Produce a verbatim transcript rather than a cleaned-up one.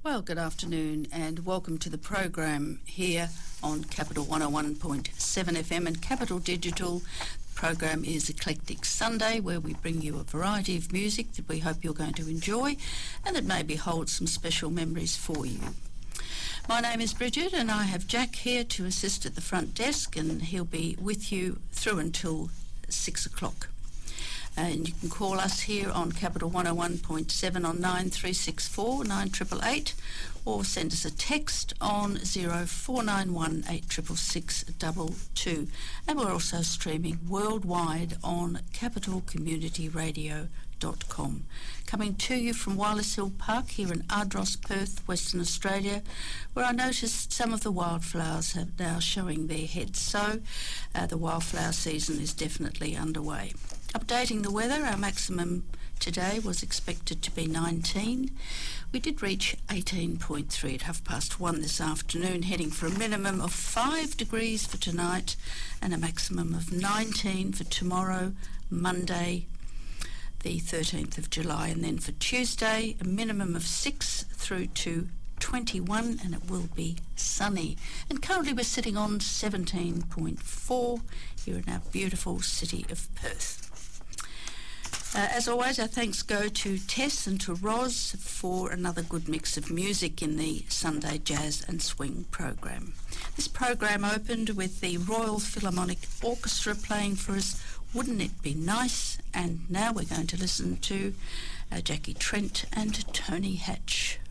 Well, good afternoon and welcome to the program here on Capital one oh one point seven F M and Capital Digital. The program is Eclectic Sunday, where we bring you a variety of music that we hope you're going to enjoy and that maybe holds some special memories for you. My name is Bridget and I have Jack here to assist at the front desk, and he'll be with you through until six o'clock. And you can call us here on Capital one oh one point seven on nine three six four nine eight eight eight or send us a text on zero four nine one eight six six six two two. And we're also streaming worldwide on capital community radio dot com. Coming to you from Wireless Hill Park here in Ardross, Perth, Western Australia, where I noticed some of the wildflowers are now showing their heads. So uh, the wildflower season is definitely underway. Updating the weather, our maximum today was expected to be nineteen. We did reach eighteen point three at half past one this afternoon, heading for a minimum of five degrees for tonight and a maximum of nineteen for tomorrow, Monday, the thirteenth of July, and then for Tuesday, a minimum of six through to twenty-one, and it will be sunny. And currently we're sitting on seventeen point four here in our beautiful city of Perth. Uh, as always, our thanks go to Tess and to Roz for another good mix of music in the Sunday Jazz and Swing program. This program opened with the Royal Philharmonic Orchestra playing for us Wouldn't It Be Nice? And now we're going to listen to uh, Jackie Trent and Tony Hatch.